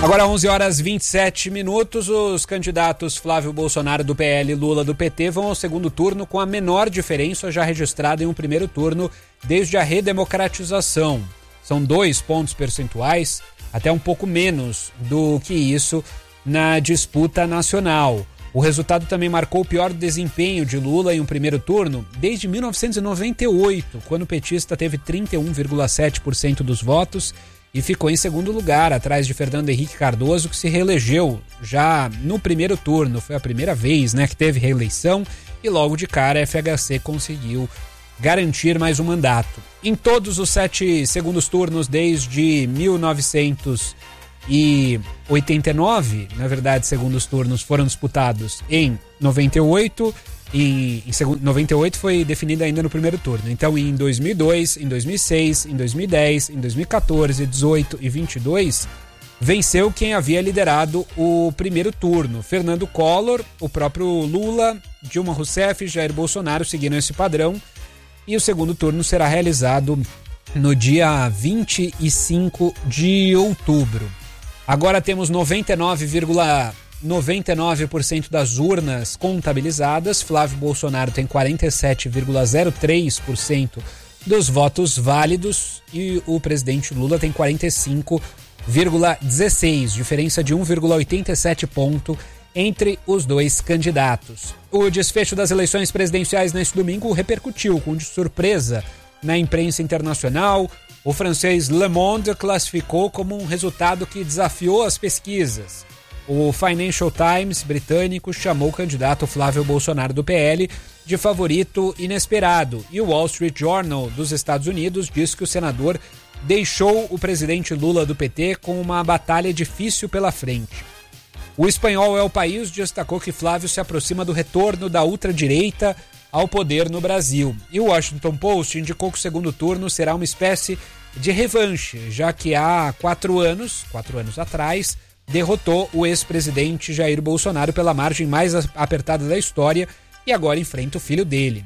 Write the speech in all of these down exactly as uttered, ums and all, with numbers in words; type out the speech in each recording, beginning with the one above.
Agora onze horas e vinte e sete minutos, os candidatos Flávio Bolsonaro do P L e Lula do P T vão ao segundo turno com a menor diferença já registrada em um primeiro turno desde a redemocratização. São dois pontos percentuais, até um pouco menos do que isso na disputa nacional. O resultado também marcou o pior desempenho de Lula em um primeiro turno desde mil novecentos e noventa e oito, quando o petista teve trinta e um vírgula sete por cento dos votos e ficou em segundo lugar, atrás de Fernando Henrique Cardoso, que se reelegeu já no primeiro turno. Foi a primeira vez, né, que teve reeleição e logo de cara a F H C conseguiu garantir mais um mandato. Em todos os sete segundos turnos desde mil novecentos e oitenta e nove, na verdade, segundos turnos foram disputados em noventa e oito, em, em segundo, noventa e oito foi definida ainda no primeiro turno. Então, em dois mil e dois, em dois mil e seis, em dois mil e dez, em dois mil e quatorze, dezoito e vinte e dois, venceu quem havia liderado o primeiro turno. Fernando Collor, o próprio Lula, Dilma Rousseff e Jair Bolsonaro seguiram esse padrão. E o segundo turno será realizado no dia vinte e cinco de outubro. Agora temos noventa e nove vírgula noventa e nove por cento das urnas contabilizadas. Flávio Bolsonaro tem quarenta e sete vírgula zero três por cento dos votos válidos e o presidente Lula tem quarenta e cinco vírgula dezesseis por cento, diferença de um vírgula oitenta e sete ponto entre os dois candidatos. O desfecho das eleições presidenciais neste domingo repercutiu com de surpresa na imprensa internacional. O francês Le Monde classificou como um resultado que desafiou as pesquisas. O Financial Times britânico chamou o candidato Flávio Bolsonaro do P L de favorito inesperado. E o Wall Street Journal dos Estados Unidos diz que o senador deixou o presidente Lula do P T com uma batalha difícil pela frente. O Espanhol é o País destacou que Flávio se aproxima do retorno da ultradireita ao poder no Brasil. E o Washington Post indicou que o segundo turno será uma espécie de revanche, já que há quatro anos, quatro anos atrás, derrotou o ex-presidente Jair Bolsonaro pela margem mais apertada da história e agora enfrenta o filho dele.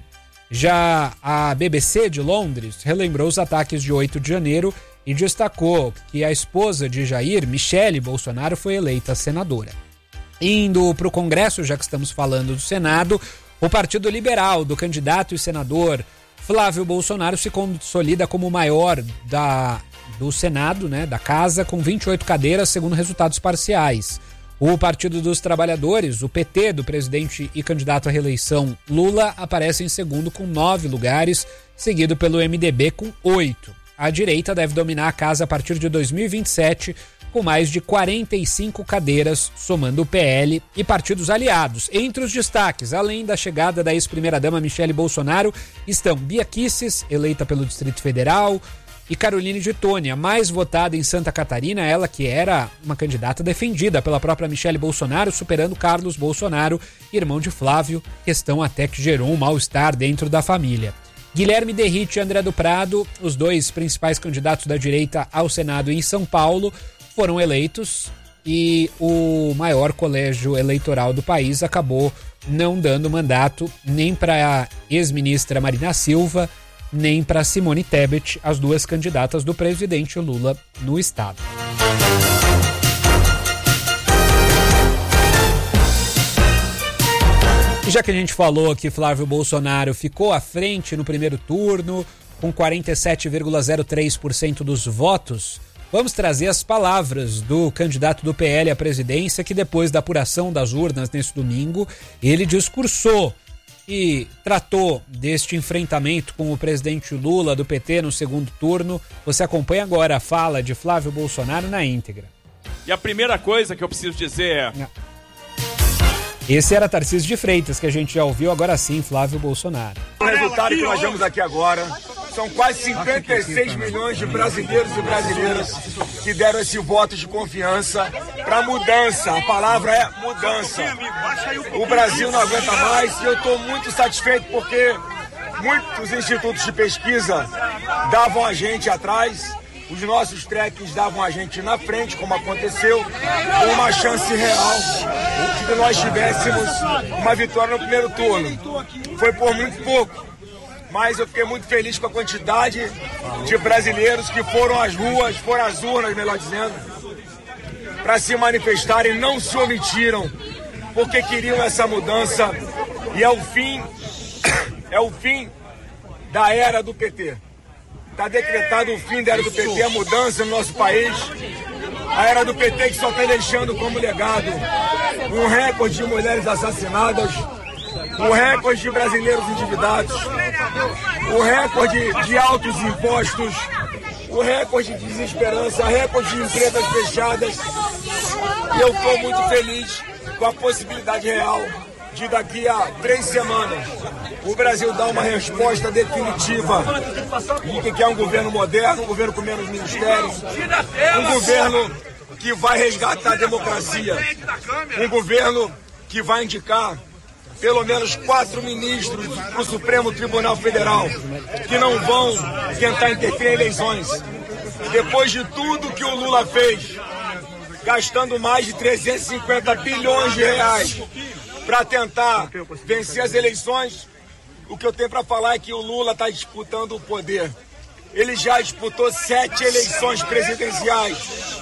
Já a B B C de Londres relembrou os ataques de oito de janeiro e destacou que a esposa de Jair, Michele Bolsonaro, foi eleita senadora. Indo para o Congresso, já que estamos falando do Senado, o Partido Liberal do candidato e senador Flávio Bolsonaro se consolida como o maior da, do Senado, né, da Casa, com vinte e oito cadeiras, segundo resultados parciais. O Partido dos Trabalhadores, o P T do presidente e candidato à reeleição Lula, aparece em segundo com nove lugares, seguido pelo M D B com oito. A direita deve dominar a casa a partir de dois mil e vinte e sete, com mais de quarenta e cinco cadeiras, somando o P L e partidos aliados. Entre os destaques, além da chegada da ex-primeira-dama Michele Bolsonaro, estão Bia Kicis, eleita pelo Distrito Federal, e Caroline de Tônia, mais votada em Santa Catarina, ela que era uma candidata defendida pela própria Michele Bolsonaro, superando Carlos Bolsonaro, irmão de Flávio, questão até que gerou um mal-estar dentro da família. Guilherme Derrite e André do Prado, os dois principais candidatos da direita ao Senado em São Paulo, foram eleitos e o maior colégio eleitoral do país acabou não dando mandato nem para a ex-ministra Marina Silva, nem para Simone Tebet, as duas candidatas do presidente Lula no estado. E já que a gente falou que Flávio Bolsonaro ficou à frente no primeiro turno, com quarenta e sete vírgula zero três por cento dos votos, vamos trazer as palavras do candidato do P L à presidência, que depois da apuração das urnas nesse domingo, ele discursou e tratou deste enfrentamento com o presidente Lula do P T no segundo turno. Você acompanha agora a fala de Flávio Bolsonaro na íntegra. E a primeira coisa que eu preciso dizer é... Esse era Tarcísio de Freitas, que a gente já ouviu, agora sim, Flávio Bolsonaro. O resultado que nós vemos aqui agora são quase cinquenta e seis milhões de brasileiros e brasileiras que deram esse voto de confiança para mudança. A palavra é mudança. O Brasil não aguenta mais e eu estou muito satisfeito porque muitos institutos de pesquisa davam a gente atrás. Os nossos trekkings davam a gente na frente, como aconteceu, com uma chance real de que nós tivéssemos uma vitória no primeiro turno. Foi por muito pouco, mas eu fiquei muito feliz com a quantidade de brasileiros que foram às ruas, foram às urnas, melhor dizendo, para se manifestarem, não se omitiram, porque queriam essa mudança e é o fim, é o fim da era do P T. Está decretado o fim da era do P T, a mudança no nosso país. A era do P T que só está deixando como legado um recorde de mulheres assassinadas, um recorde de brasileiros endividados, um recorde de altos impostos, um recorde de desesperança, recorde de empresas fechadas. E eu estou muito feliz com a possibilidade real de daqui a três semanas o Brasil dar uma resposta definitiva de que quer um governo moderno, um governo com menos ministérios, um governo que vai resgatar a democracia, um governo que vai indicar pelo menos quatro ministros para o Supremo Tribunal Federal que não vão tentar interferir em eleições. Depois de tudo que o Lula fez, gastando mais de trezentos e cinquenta bilhões de reais para tentar vencer as eleições, o que eu tenho para falar é que o Lula está disputando o poder. Ele já disputou sete eleições presidenciais.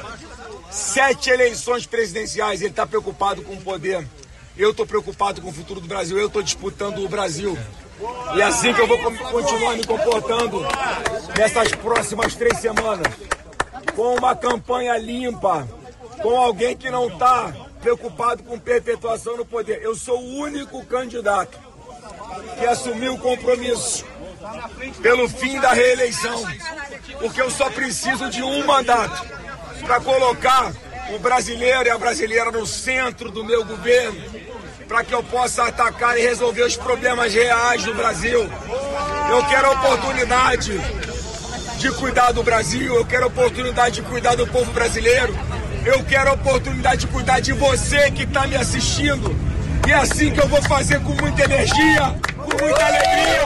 Sete eleições presidenciais. Ele está preocupado com o poder. Eu estou preocupado com o futuro do Brasil. Eu estou disputando o Brasil. E é assim que eu vou continuar me comportando nessas próximas três semanas. Com uma campanha limpa. Com alguém que não está preocupado com perpetuação no poder. Eu sou o único candidato que assumiu o compromisso pelo fim da reeleição, porque eu só preciso de um mandato para colocar o brasileiro e a brasileira no centro do meu governo, para que eu possa atacar e resolver os problemas reais do Brasil. Eu quero a oportunidade de cuidar do Brasil, eu quero a oportunidade de cuidar do povo brasileiro, eu quero a oportunidade de cuidar de você que está me assistindo. E é assim que eu vou fazer, com muita energia, com muita alegria.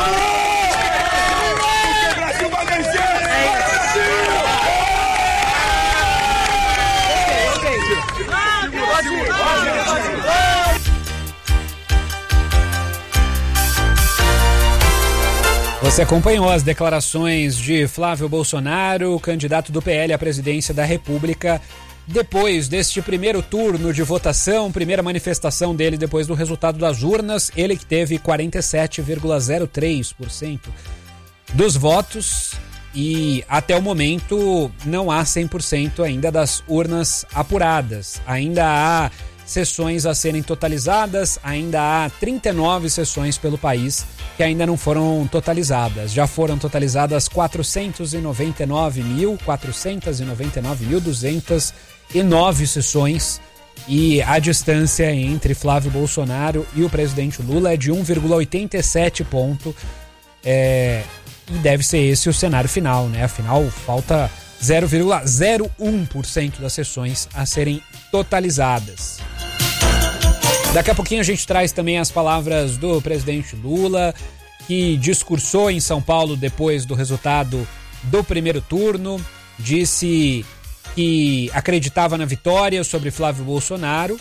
Porque o Brasil vai vencer! Você acompanhou as declarações de Flávio Bolsonaro, candidato do P L à presidência da República, depois deste primeiro turno de votação, primeira manifestação dele depois do resultado das urnas, ele que teve quarenta e sete vírgula zero três por cento dos votos e até o momento não há cem por cento ainda das urnas apuradas. Ainda há sessões a serem totalizadas, ainda há trinta e nove sessões pelo país que ainda não foram totalizadas. Já foram totalizadas quatrocentos e noventa e nove mil, quatrocentos e noventa e nove mil duzentas e nove sessões e a distância entre Flávio Bolsonaro e o presidente Lula é de um vírgula oitenta e sete ponto é, e deve ser esse o cenário final, né? Afinal, falta zero vírgula zero um por cento das sessões a serem totalizadas. Daqui a pouquinho a gente traz também as palavras do presidente Lula, que discursou em São Paulo depois do resultado do primeiro turno, disse que acreditava na vitória sobre Flávio Bolsonaro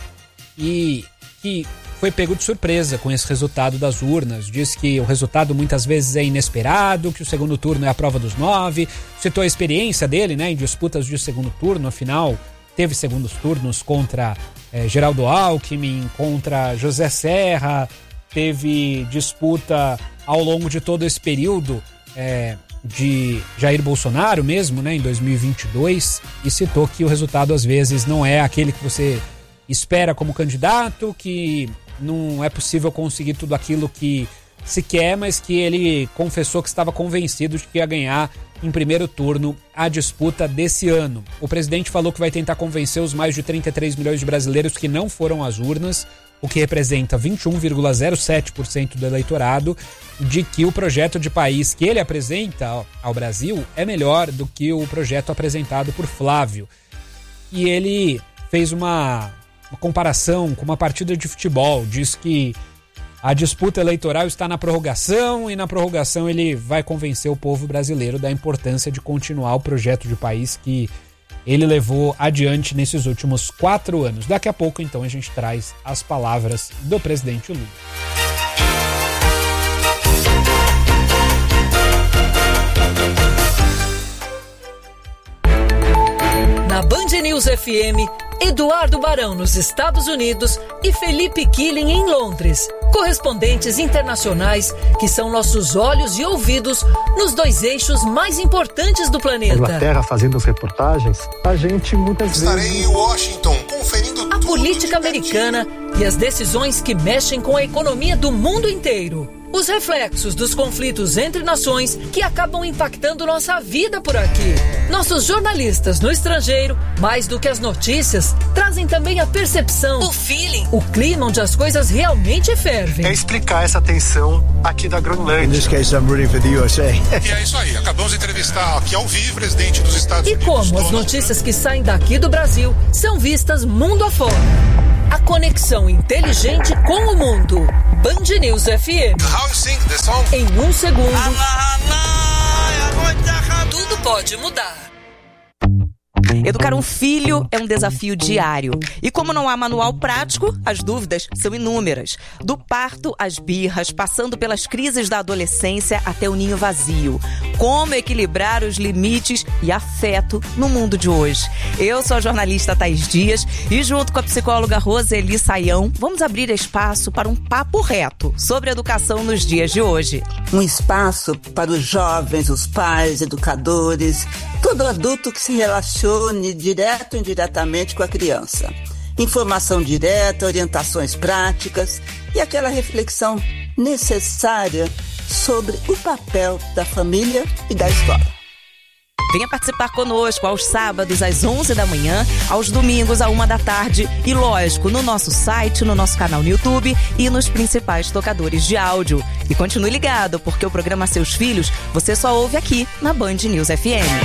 e que foi pego de surpresa com esse resultado das urnas. Diz que o resultado muitas vezes é inesperado, que o segundo turno é a prova dos nove. Citou a experiência dele, né, em disputas de segundo turno, afinal teve segundos turnos contra eh, Geraldo Alckmin, contra José Serra, teve disputa ao longo de todo esse período eh, de Jair Bolsonaro mesmo, né, em dois mil e vinte e dois, e citou que o resultado às vezes não é aquele que você espera como candidato, que não é possível conseguir tudo aquilo que se quer, mas que ele confessou que estava convencido de que ia ganhar em primeiro turno a disputa desse ano. O presidente falou que vai tentar convencer os mais de trinta e três milhões de brasileiros que não foram às urnas, o que representa vinte e um vírgula zero sete por cento do eleitorado, de que o projeto de país que ele apresenta ao Brasil é melhor do que o projeto apresentado por Flávio. E ele fez uma, uma comparação com uma partida de futebol, diz que a disputa eleitoral está na prorrogação e na prorrogação ele vai convencer o povo brasileiro da importância de continuar o projeto de país que ele levou adiante nesses últimos quatro anos. Daqui a pouco, então, a gente traz as palavras do presidente Lula. Na Band News F M, Eduardo Barão nos Estados Unidos e Felipe Killing em Londres. Correspondentes internacionais que são nossos olhos e ouvidos nos dois eixos mais importantes do planeta. Inglaterra fazendo as reportagens, a gente muitas Estarei vezes... em Washington conferindo a política americana e as decisões que mexem com a economia do mundo inteiro. Os reflexos dos conflitos entre nações que acabam impactando nossa vida por aqui. Nossos jornalistas no estrangeiro, mais do que as notícias, trazem também a percepção, o feeling, o clima onde as coisas realmente fervem. É explicar essa tensão aqui da Groenlândia. In this case, I'm rooting for the U S A. E é isso aí, acabamos de entrevistar aqui ao vivo o presidente dos Estados E Unidos. como as Donald notícias Trump. que saem daqui do Brasil são vistas mundo afora. A conexão inteligente com o mundo. Band News F M. How you sing the song? Em um segundo, tudo pode mudar. Educar um filho é um desafio diário. E como não há manual prático, as dúvidas são inúmeras. Do parto às birras, passando pelas crises da adolescência até o ninho vazio. Como equilibrar os limites e afeto no mundo de hoje? Eu sou a jornalista Thaís Dias e junto com a psicóloga Roseli Saião, vamos abrir espaço para um papo reto sobre educação nos dias de hoje. Um espaço para os jovens, os pais, educadores, todo adulto que se relacione direto ou indiretamente com a criança. Informação direta, orientações práticas e aquela reflexão necessária sobre o papel da família e da escola. Venha participar conosco aos sábados às onze da manhã, aos domingos à uma da tarde e, lógico, no nosso site, no nosso canal no YouTube e nos principais tocadores de áudio. E continue ligado, porque o programa Seus Filhos você só ouve aqui na Band News F M.